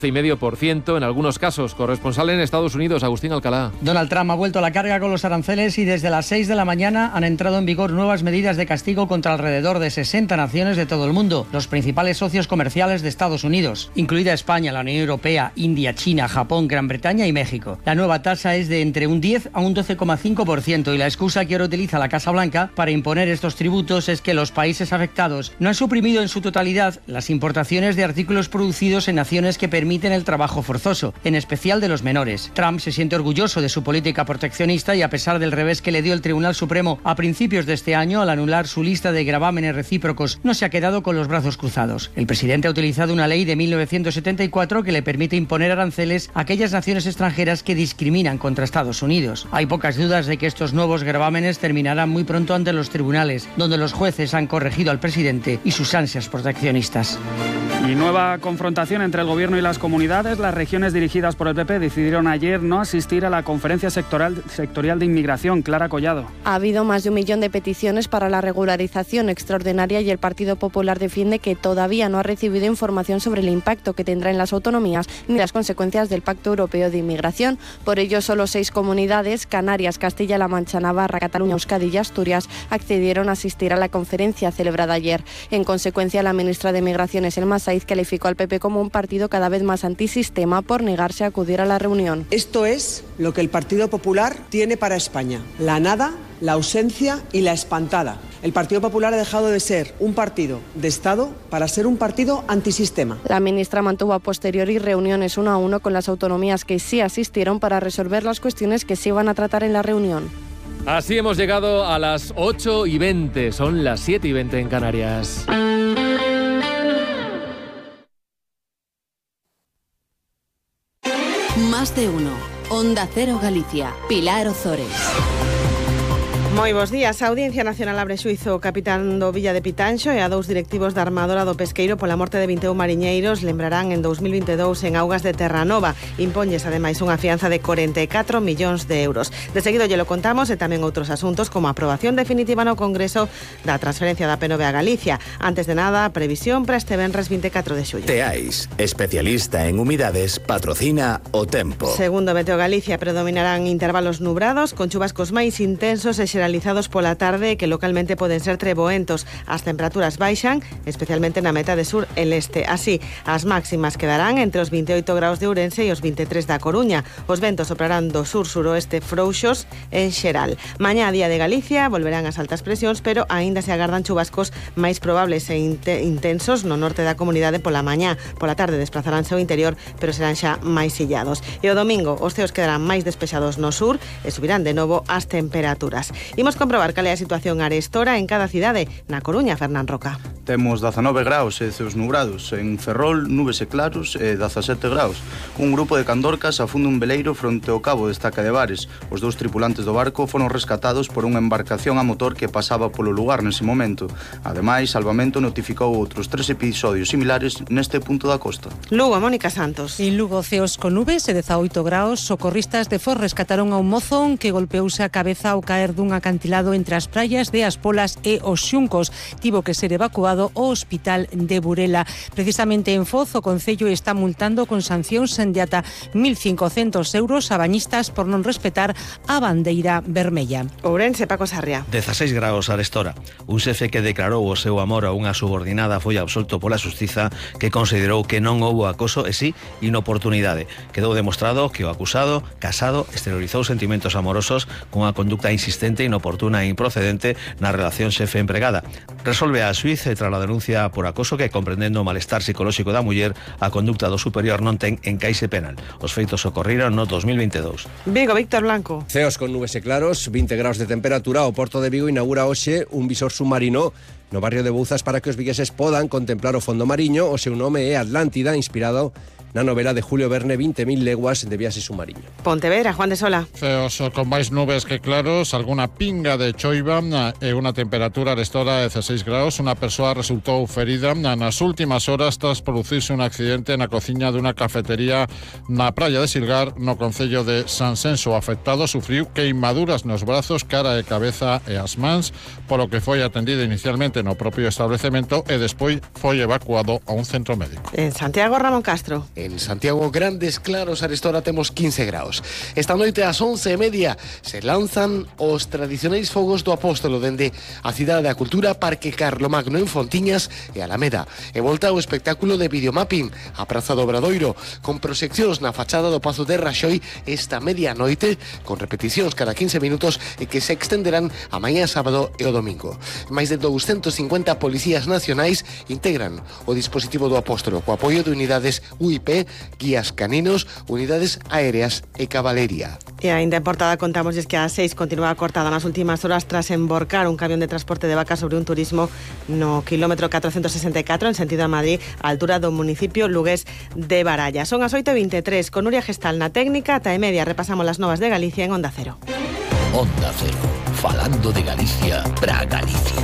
0,5% en algunos casos. Corresponsal en Estados Unidos, Agustín Alcalá. Donald Trump ha vuelto a la carga con los aranceles y desde las 6 de la mañana han entrado en vigor nuevas medidas de castigo contra alrededor de 60 naciones de todo el mundo, los principales socios comerciales de Estados Unidos, incluida España, la Unión Europea, India, China, Japón, Gran Bretaña y México. La nueva tasa es de entre un 10 a un 12,5% y la excusa que ahora utiliza la Casa Blanca para imponer estos tributos es que los países afectados no han suprimido en su totalidad las importaciones de artículos producidos en naciones que permiten el trabajo forzoso, en especial de los menores. Trump se siente orgulloso de su política proteccionista y a pesar del revés que le dio el Tribunal Supremo a principios de este año al anular su lista de gravámenes recíprocos, no se ha quedado con los brazos cruzados. El presidente ha utilizado una ley de 1974 que le permite imponer aranceles a aquellas naciones extranjeras que discriminan contra Estados Unidos. Hay pocas dudas de que estos nuevos gravámenes terminarán muy pronto ante los tribunales, donde los jueces han corregido al presidente y sus ansias proteccionistas. Y nueva confrontación entre el Gobierno y las comunidades. Las regiones dirigidas por el PP decidieron ayer no asistir a la conferencia sectorial de inmigración. Clara Collado. Ha habido más de 1 millón de peticiones para la regularización extraordinaria y el Partido Popular defiende que todavía no ha recibido información sobre el impacto que tendrá en las autonomías ni las consecuencias del Pacto Europeo de Inmigración. Por ello, solo 6 comunidades, Canarias, Castilla-La Mancha, Navarra, Cataluña, Euskadi y Asturias, accedieron a asistir a la conferencia celebrada ayer. En consecuencia, la ministra de Migraciones, Elma Saiz, calificó al PP como un partido cada vez más antisistema por negarse a acudir a la reunión. Esto es lo que el Partido Popular tiene para España: la nada, la ausencia y la espantada. El Partido Popular ha dejado de ser un partido de Estado para ser un partido antisistema. La ministra mantuvo a posteriori reuniones 1 a 1 con las autonomías que sí asistieron para resolver las cuestiones que se iban a tratar en la reunión. Así hemos llegado a las 8:20, son las 7:20 en Canarias. Más de uno. Onda Cero Galicia. Pilar Ozores. Moi bons días. A Audiencia Nacional abre xuízo o capitán do Villa de Pitanxo e a 2 directivos da armadora do Pesqueiro pola morte de 21 mariñeiros. Lembrarán en 2022 en augas de Terranova. Imponlles ademais unha fianza de 44 millóns de euros. De seguido lle lo contamos e tamén outros asuntos como a aprobación definitiva no Congreso da transferencia da P9 a Galicia. Antes de nada, a previsión para este venres 24 de xullo. Teais, especialista en humidades, patrocina o tempo. Segundo Meteo Galicia, predominarán intervalos nubrados con chubascos máis intensos e xeralizados pola tarde que localmente poden ser treboentos. As temperaturas baixan, especialmente na metade sur e leste. Así, as máximas quedarán entre os 28 graus de Ourense e os 23 da Coruña. Os ventos soprarán do sur-suroeste frouxos en xeral. Mañá, día de Galicia, volverán as altas presións, pero aínda se agardan chubascos máis probables e intensos no norte da comunidade pola mañá. Pola tarde desplazaránse ao interior, pero serán xa máis illados. E o domingo, os ceos quedarán máis despexados no sur e subirán de novo as temperaturas. Imos comprobar cal é a situación arestora en cada cidade. Na Coruña, Fernán Roca. Temos 19 graus e ceos nubrados. En Ferrol, nubes e claros e 17 graus. Un grupo de candorcas afunda un veleiro fronte ao cabo de Estaca de Bares. Os 2 tripulantes do barco foron rescatados por unha embarcación a motor que pasaba polo lugar nese momento. Ademais, Salvamento notificou outros 3 episodios similares neste punto da costa. Lugo, Mónica Santos. En Lugo, ceos con nubes e 18 graus. Socorristas de Foz rescataron a un mozo que golpeouse a cabeza ao caer dun acantilado entre as praias de As Polas e os Xuncos. Tivo que ser evacuado ao hospital de Burela. Precisamente en Foz, o Concello está multando con sancións de ata 1.500 euros a bañistas por non respetar a bandeira vermella. Ourense, Paco Sarria. 16 graus arestora. Un xefe que declarou o seu amor a unha subordinada foi absolto pola xustiza, que considerou que non houbo acoso e sí inoportunidade. Quedou demostrado que o acusado, casado, exteriorizou sentimentos amorosos con a conducta insistente, inoportuna e improcedente na relación xefe-empregada. Resolve a xuíz tras a denuncia por acoso que, comprendendo o malestar psicolóxico da muller, a conducta do superior non ten encaixe penal. Os feitos ocorriron no 2022. Vigo, Víctor Blanco. Ceos con nubes e claros, 20 graus de temperatura. O Porto de Vigo inaugura hoxe un visor submarino no barrio de Bouzas para que os vigueses podan contemplar o fondo mariño. O seu nome é Atlántida, inspirado na novela de Julio Verne, 20.000 leguas de viaxe submarino. Pontevedra, Juan de Sola. Ceos con máis nubes que claros, alguna pinga de choiva e unha temperatura arestora de 16 graus. Unha persoa resultou ferida nas últimas horas tras producirse un accidente na cociña dunha cafetería na praia de Silgar, no concello de Sansenso. O afectado sufriu queimaduras nos brazos, cara e cabeza e as mans, polo que foi atendido inicialmente no propio establecemento e despois foi evacuado a un centro médico. En Santiago, Ramón Castro. En Santiago, Grandes Claros, arestora temos 15 graus. Esta noite ás 11:30 se lanzan os tradicionais fogos do Apóstolo dende a Cidade da Cultura, Parque Carlomagno en Fontiñas e Alameda. E volta o espectáculo de videomapping a Praza do Obradoiro, con proxeccións na fachada do Pazo de Raxoi esta medianoite, con repeticións cada 15 minutos e que se extenderán a mañá sábado e o domingo. Máis de 250 policías nacionais integran o dispositivo do Apóstolo co apoio de unidades UIP, guías caninos, unidades aéreas e cabalería. E ainda en portada contamos que a 6 continúa cortada nas últimas horas tras emborcar un camión de transporte de vacas sobre un turismo no kilómetro 464 en sentido a Madrid, a altura do municipio lugués de Baralla. Son as 8:23, con Nuria Gestal na técnica, ata e media repasamos las novas de Galicia en Onda Cero. Onda Cero, falando de Galicia para Galicia.